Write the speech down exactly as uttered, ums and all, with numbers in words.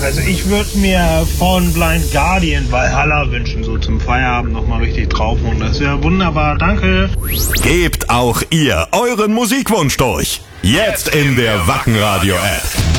Also ich würde mir von Blind Guardian Valhalla wünschen, so zum Feierabend nochmal richtig draufhauen. Das wäre wunderbar, danke. Gebt auch ihr euren Musikwunsch durch. Jetzt in der Wacken Radio App.